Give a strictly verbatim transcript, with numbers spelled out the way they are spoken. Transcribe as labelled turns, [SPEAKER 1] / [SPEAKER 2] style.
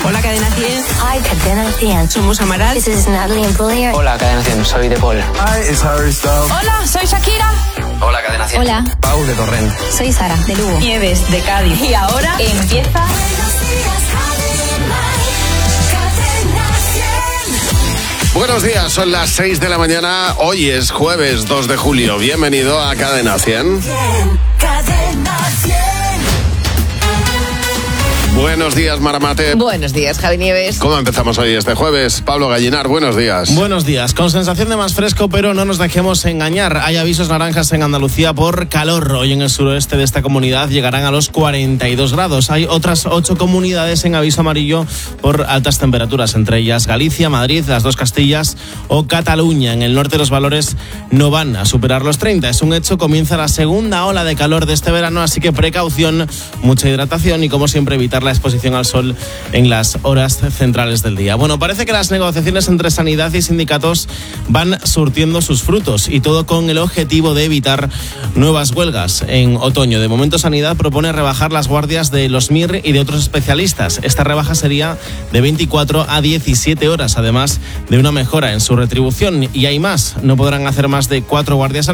[SPEAKER 1] Hola, Cadena cien.
[SPEAKER 2] Hi, Cadena cien.
[SPEAKER 1] Somos Amaral.
[SPEAKER 2] This is Natalie Imbruglia.
[SPEAKER 3] Hola, Cadena cien. Soy De Paul.
[SPEAKER 4] Hi, it's Harry Styles.
[SPEAKER 5] Hola, soy Shakira.
[SPEAKER 3] Hola, Cadena cien.
[SPEAKER 2] Hola.
[SPEAKER 4] Pau de Torrent.
[SPEAKER 2] Soy Sara, de Lugo.
[SPEAKER 5] Nieves, de Cádiz. Y ahora empieza...
[SPEAKER 6] Buenos días, son las seis de la mañana. Hoy es jueves dos de julio. Bienvenido a Cadena cien.
[SPEAKER 7] Cadena cien.
[SPEAKER 6] Buenos días, Maramate.
[SPEAKER 8] Buenos días, Javi Nieves.
[SPEAKER 6] ¿Cómo empezamos hoy este jueves? Pablo Gallinar, buenos días.
[SPEAKER 9] Buenos días, con sensación de más fresco, pero no nos dejemos engañar. Hay avisos naranjas en Andalucía por calor. Hoy en el suroeste de esta comunidad llegarán a los cuarenta y dos grados. Hay otras ocho comunidades en aviso amarillo por altas temperaturas, entre ellas Galicia, Madrid, las dos Castillas o Cataluña. En el norte los valores no van a superar los treinta. Es un hecho, comienza la segunda ola de calor de este verano, así que precaución, mucha hidratación y, como siempre, evitar la exposición al sol en las horas centrales del día. Bueno, parece que las negociaciones entre sanidad y sindicatos van surtiendo sus frutos, y todo con el objetivo de evitar nuevas huelgas en otoño. De momento, Sanidad propone rebajar las guardias de los M I R y de otros especialistas. Esta rebaja sería de veinticuatro a diecisiete horas, además de una mejora en su retribución. Y hay más, no podrán hacer más de cuatro guardias al